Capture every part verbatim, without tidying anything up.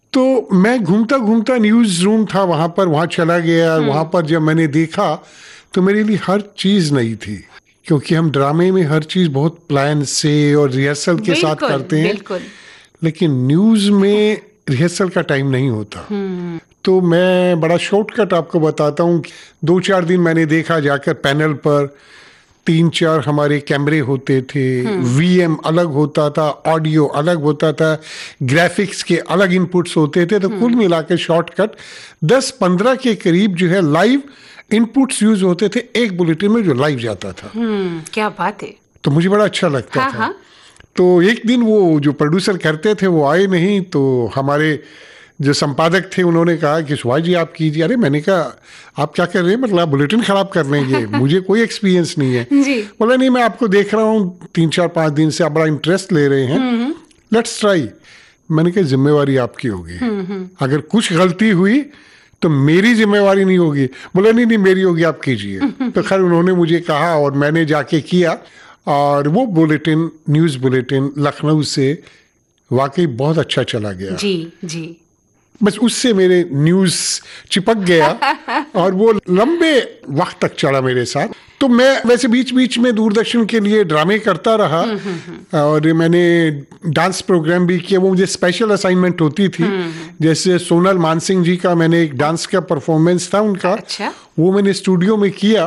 तो मैं घूमता घूमता न्यूज़ रूम था वहाँ पर, वहाँ चला गया। वहाँ पर जब मैंने देखा तो मेरे लिए हर चीज़ नई थी, क्योंकि हम ड्रामे में हर चीज़ बहुत प्लान से और रिहर्सल के साथ करते हैं, बिल्कुल। लेकिन न्यूज़ में रिहर्सल का टाइम नहीं होता। तो मैं बड़ा शॉर्टकट आपको बताता हूँ। दो चार दिन मैंने देखा जाकर पैनल पर, तीन चार हमारे कैमरे होते थे, वीएम अलग होता था, ऑडियो अलग होता था, ग्राफिक्स के अलग इनपुट्स होते थे। तो कुल मिलाकर शॉर्टकट दस पंद्रह के करीब जो है लाइव इनपुट्स यूज होते थे एक बुलेटिन में, जो लाइव जाता था। क्या बात है। तो मुझे बड़ा अच्छा लगता हाँ, था। हाँ। तो एक दिन वो जो प्रोड्यूसर करते थे वो आए नहीं, तो हमारे जो संपादक थे उन्होंने कहा कि सुभाष जी आप कीजिए। अरे मैंने कहा आप क्या कर रहे हैं, मतलब आप बुलेटिन खराब कर लेंगे, मुझे कोई एक्सपीरियंस नहीं है। बोला नहीं, मैं आपको देख रहा हूँ तीन चार पाँच दिन से, आप बड़ा इंटरेस्ट ले रहे हैं, लेट्स ट्राई। मैंने कहा जिम्मेवारी आपकी होगी, अगर कुछ गलती हुई तो मेरी जिम्मेवारी नहीं होगी। बोला नहीं नहीं मेरी होगी, आप कीजिए। तो खैर उन्होंने मुझे कहा और मैंने जाके किया, और वो बुलेटिन, न्यूज़ बुलेटिन लखनऊ से वाकई बहुत अच्छा चला गया। जी जी। बस उससे मेरे न्यूज़ चिपक गया और वो लंबे वक्त तक चला मेरे साथ। तो मैं वैसे बीच बीच में दूरदर्शन के लिए ड्रामे करता रहा, और मैंने डांस प्रोग्राम भी किया। वो मुझे स्पेशल असाइनमेंट होती थी, जैसे सोनल मानसिंह जी का मैंने एक डांस का परफॉर्मेंस था उनका। अच्छा? वो मैंने स्टूडियो में किया,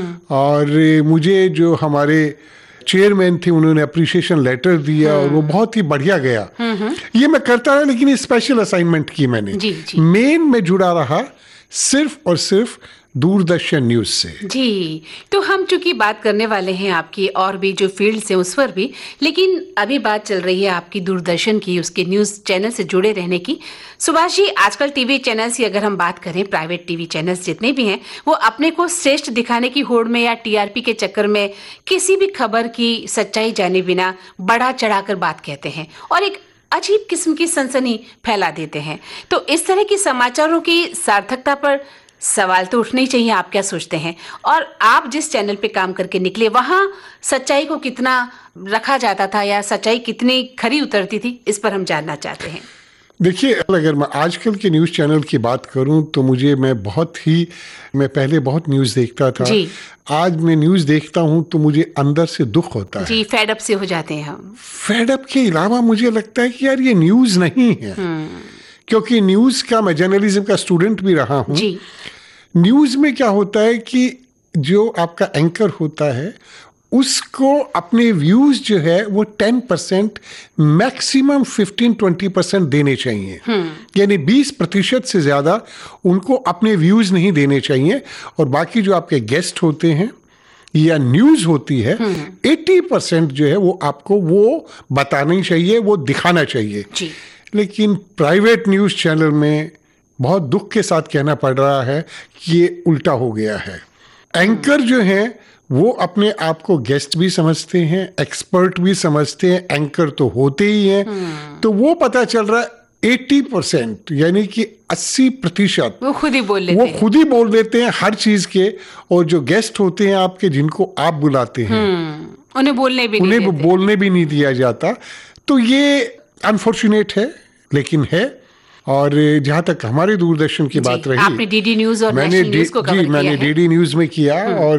और मुझे जो हमारे चेयरमैन थे उन्होंने अप्रिशिएशन लेटर दिया, और वो बहुत ही बढ़िया गया। ये मैं करता रहा, लेकिन ये स्पेशल असाइनमेंट की मैंने। जी, जी। मेन में जुड़ा रहा सिर्फ और सिर्फ दूरदर्शन न्यूज से। जी, तो हम चूंकि बात करने वाले हैं आपकी और भी जो फील्ड्स हैं उस पर भी, लेकिन अभी बात चल रही है आपकी दूरदर्शन की, उसके न्यूज चैनल से जुड़े रहने की। सुभाष जी, आजकल टीवी चैनल्स की अगर हम बात करें, प्राइवेट टीवी चैनल्स जितने भी हैं, वो अपने को श्रेष्ठ दिखाने की होड़ में या टीआरपी के चक्कर में किसी भी खबर की सच्चाई जाने बिना बढ़ा चढ़ाकर बात कहते हैं और एक अजीब किस्म की सनसनी फैला देते हैं। तो इस तरह की समाचारों की सार्थकता पर सवाल तो उठने ही चाहिए। आप क्या सोचते हैं? और आप जिस चैनल पे काम करके निकले, वहां सच्चाई को कितना रखा जाता था या सच्चाई कितनी खरी उतरती थी, इस पर हम जानना चाहते हैं। देखिए, अगर मैं आजकल के न्यूज़ चैनल की बात करूं तो मुझे मैं बहुत ही मैं पहले बहुत न्यूज़ देखता था। जी। आज मैं न्यूज़ देखता हूं तो मुझे अंदर से दुख होता है। जी, फेड अप से हो जाते हैं हम। फेड अप के अलावा मुझे लगता है कि यार ये न्यूज़ नहीं है, क्योंकि न्यूज़ का, मैं जर्नलिज्म का स्टूडेंट भी रहा हूं। जी। न्यूज़ में क्या होता है कि जो आपका एंकर होता है उसको अपने व्यूज जो है वो ten percent maximum fifteen twenty percent देने चाहिए, यानी बीस प्रतिशत से ज्यादा उनको अपने व्यूज नहीं देने चाहिए, और बाकी जो आपके गेस्ट होते हैं या न्यूज होती है अस्सी परसेंट जो है वो आपको वो बताना चाहिए, वो दिखाना चाहिए। जी। लेकिन प्राइवेट न्यूज चैनल में बहुत दुख के साथ कहना पड़ रहा है कि ये उल्टा हो गया है। एंकर जो है वो अपने आप को गेस्ट भी समझते हैं, एक्सपर्ट भी समझते हैं, एंकर तो होते ही हैं, तो वो पता चल रहा है अस्सी परसेंट यानी कि अस्सी प्रतिशत वो खुद ही बोल लेते वो हैं। खुद ही बोल देते हैं हर चीज के, और जो गेस्ट होते हैं आपके, जिनको आप बुलाते हैं, उन्हें बोलने भी उन्हें नहीं देते। बोलने भी नहीं दिया जाता। तो ये अनफॉर्चुनेट है, लेकिन है। और जहाँ तक हमारे दूरदर्शन की बात रही, आपने डीडी न्यूज और मैंने नेशनल न्यूज को कवर जी किया मैंने है। डीडी न्यूज में किया, और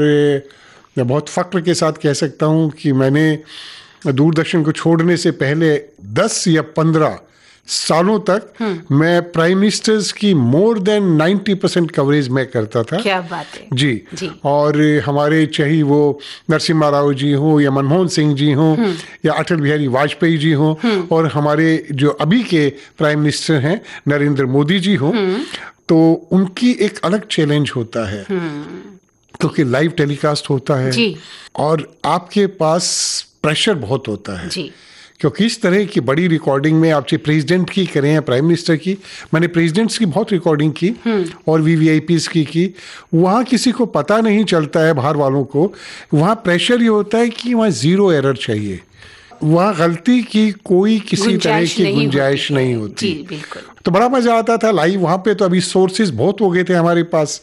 मैं बहुत फख्र के साथ कह सकता हूँ कि मैंने दूरदर्शन को छोड़ने से पहले दस या पंद्रह सालों तक मैं प्राइम मिनिस्टर्स की more than ninety percent coverage मैं करता था। क्या बात है। जी, जी। और हमारे चाहे वो नरसिम्हा राव जी हों या मनमोहन सिंह जी हों या अटल बिहारी वाजपेयी जी हों, और हमारे जो अभी के प्राइम मिनिस्टर हैं नरेंद्र मोदी जी हों, तो उनकी एक अलग चैलेंज होता है, क्योंकि लाइव टेलीकास्ट होता है। जी। और आपके पास प्रेशर बहुत होता है। जी। क्योंकि इस तरह की बड़ी रिकॉर्डिंग में आप चाहे प्रेसिडेंट की करें या प्राइम मिनिस्टर की, मैंने प्रेसिडेंट्स की बहुत रिकॉर्डिंग की और वीवीआईपीज की की वहाँ किसी को पता नहीं चलता है, बाहर वालों को। वहाँ प्रेशर ये होता है कि वहाँ जीरो एरर चाहिए, वहाँ गलती की कोई किसी तरह की गुंजाइश नहीं होती। जी, बिल्कुल। तो बड़ा मजा आता था लाइव वहाँ पे। तो अभी सोर्सेज बहुत हो गए थे हमारे पास,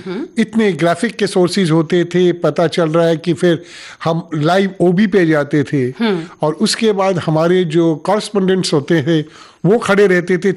इतने ग्राफिक के सोर्सेज होते थे। पता चल रहा है कि फिर हम लाइव ओबी पे जाते थे, और उसके बाद हमारे जो कॉरेस्पोंडेंट्स होते थे वो खड़े रहते थे